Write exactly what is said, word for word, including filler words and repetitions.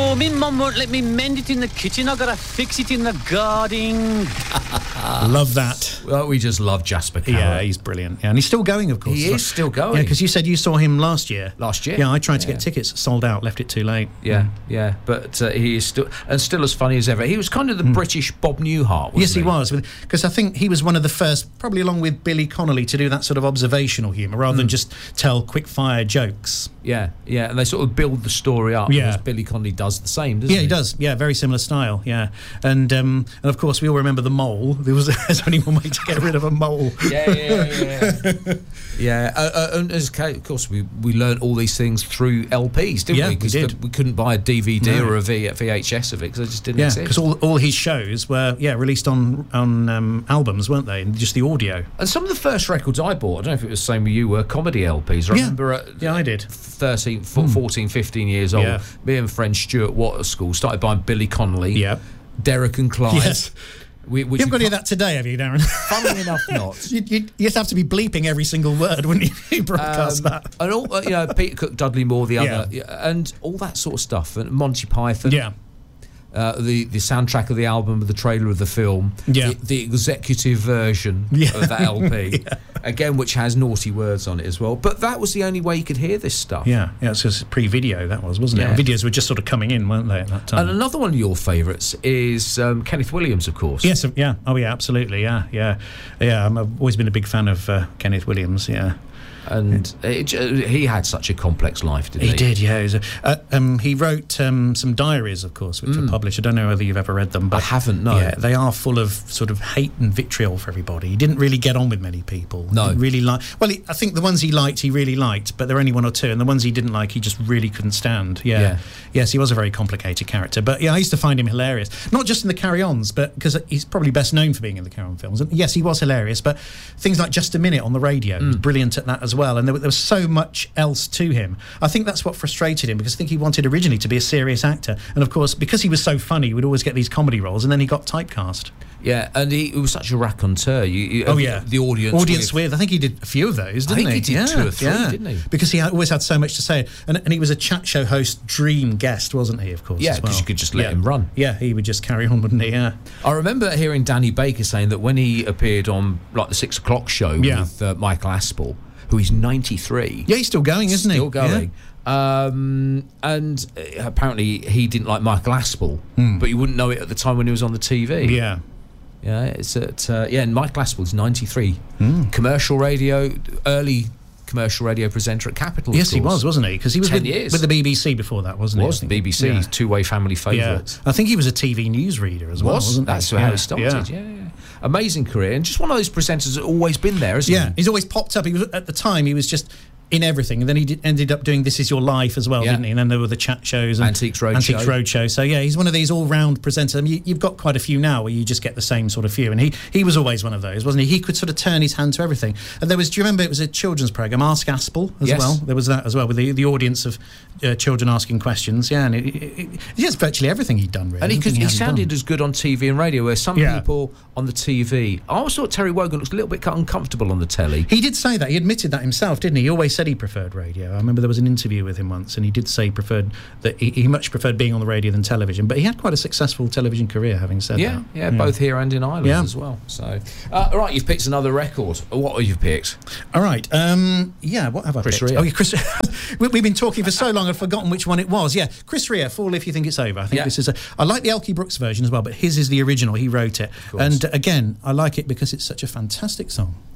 Oh, me mum won't let me mend it in the kitchen. I gotta fix it in the garden. Love that. Well, we just love Jasper Carrott. Yeah, he's brilliant. Yeah, and he's still going, of course. He is still going. Yeah, because you said you saw him last year. Last year. Yeah, I tried to Yeah. get tickets, sold out, left it too late. Yeah, yeah, but uh, he is still and still as funny as ever. He was kind of the British Bob Newhart, wasn't Yes, he he? was, because I think he was one of the first, probably along with Billy Connolly, to do that sort of observational humour rather than just tell quick-fire jokes. Yeah, yeah, and they sort of build the story up. Yeah. Because Billy Connolly does the same, doesn't Yeah, he? he does. Yeah, very similar style. Yeah, and um, and of course we all remember the mole. There was there's only one way to get rid of a mole. Yeah, yeah, yeah. yeah. yeah. Uh, uh, and as, of course, we we learned all these things through L Ps, didn't Yeah, we? we Because did. we couldn't buy a D V D No. or a v- VHS of it because they just didn't Yeah, exist. because all, all his shows were yeah released on on um, albums, weren't they? And just the audio. And some of the first records I bought, I don't know if it was the same with you, were comedy L Ps. I Yeah. remember at Yeah, I did. thirteen, fourteen, fifteen years old, Yeah. me and friend Stuart Watt at school started buying Billy Connolly, Yeah. Derek and Clyde. Yes. We, which You haven't got we any of that today, have you, Darren? Funnily enough, not. You'd, you'd, you'd have to be bleeping every single word, wouldn't you? You broadcast Um, that. and all uh, you know, Peter Cook, Dudley Moore, the Yeah. other, yeah, and all that sort of stuff, and Monty Python. Yeah. Uh, the the soundtrack of the album, the trailer of the film, Yeah. the, the executive version Yeah. of that L P, Yeah. again, which has naughty words on it as well. But that was the only way you could hear this stuff. Yeah, yeah, it's just pre-video, that was, wasn't Yeah. it? Videos were just sort of coming in, weren't they, at that time? And another one of your favourites is um, Kenneth Williams, of course. Yes, yeah. Oh, yeah, absolutely, yeah, yeah. Yeah, I'm- I've always been a big fan of uh, Kenneth Williams, yeah. And it, j- he had such a complex life, didn't he? He did, yeah. He, was a, uh, um, he wrote um, some diaries, of course, which were published. I don't know whether you've ever read them, but I haven't, no. Yeah, they are full of sort of hate and vitriol for everybody. He didn't really get on with many people. No. He didn't really like. Well, he, I think the ones he liked, he really liked, but there were only one or two, and the ones he didn't like, he just really couldn't stand. Yeah. Yeah. Yes, he was a very complicated character, but yeah, I used to find him hilarious. Not just in the Carry-Ons, but because he's probably best known for being in the Carry-On films. And yes, he was hilarious, but things like Just a Minute on the radio, he was brilliant at that as well. And there, there was so much else to him. I think that's what frustrated him, because I think he wanted originally to be a serious actor, and of course, because he was so funny, he would always get these comedy roles, and then he got typecast. Yeah, and he, he was such a raconteur. You, you, Oh yeah, the audience. audience with. I think he did a few of those, didn't I think he he? did two or three, yeah. didn't he? Because he had, always had so much to say, and, and he was a chat show host dream guest, wasn't he? Of course, Yeah, as well. 'cause you could just let Yeah. him run. Yeah, he would just carry on, wouldn't he? Yeah. I remember hearing Danny Baker saying that when he appeared on like the six o'clock show Yeah. with uh, Michael Aspel, who is ninety-three. Yeah, he's still going, isn't he? Still going. Um, and uh, apparently he didn't like Michael Aspel, but you wouldn't know it at the time when he was on the T V. Yeah. yeah. Yeah, it's at uh, yeah, and Michael Aspel's ninety-three. Commercial radio, early commercial radio presenter at Capital. Yes, of he course. was, wasn't he? Because he was Ten with, years. with the B B C before that, wasn't he? Was I think? the B B C Yeah. two-way family Yeah. favourite. I think he was a T V newsreader as well, Was wasn't that's he? how Yeah. it started? Yeah. Yeah. yeah, amazing career, and just one of those presenters that's always been there, isn't Yeah, he? he's always popped up. He was at the time. He was just in everything, and then he did, ended up doing This Is Your Life as well, Yeah. didn't he? And then there were the chat shows and Antiques Roadshow. Antiques Roadshow. So yeah, he's one of these all-round presenters. I mean, you, you've got quite a few now where you just get the same sort of few, and he he was always one of those, wasn't he? He could sort of turn his hand to everything. And there was, do you remember it was a children's program, Ask Aspel as Yes. well? There was that as well with the the audience of uh, children asking questions. Yeah, and it, it, it, yes, virtually everything he'd done really. And he, could, Nothing he hadn't sounded done. as good on T V and radio, where some Yeah. people on the T V. I always thought Terry Wogan looks a little bit uncomfortable on the telly. He did say that. He admitted that himself, didn't he? He always said he preferred radio. I remember there was an interview with him once, and he did say he preferred that he, he much preferred being on the radio than television. But he had quite a successful television career, having said Yeah, that. yeah, both here and in Ireland Yeah. as well. So, uh, right, you've picked another record. What have you picked? All right. Um, yeah, what have I Chris picked? Rea. Oh, yeah, Chris. we, we've been talking for so long, I've forgotten which one it was. Yeah, Chris Rea, Fall If You Think It's Over. I think Yeah. this is a... I like the Elkie Brooks version as well, but his is the original. He wrote it. course. And uh, again, I like it because it's such a fantastic song.